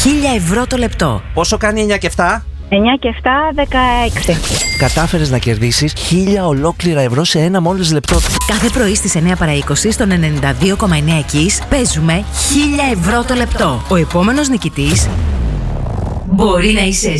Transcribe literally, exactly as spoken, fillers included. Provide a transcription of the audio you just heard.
χίλια ευρώ το λεπτό. Πόσο κάνει εννιά και επτά? εννιά και επτά, δεκαέξι. Κατάφερες να κερδίσεις χίλια ολόκληρα ευρώ σε ένα μόλις λεπτό. Κάθε πρωί στις εννιά παρά είκοσι στον ενενήντα δύο κόμμα εννιά Kiss παίζουμε χίλια ευρώ το λεπτό. Ο επόμενος νικητής μπορεί να είσαι εσύ.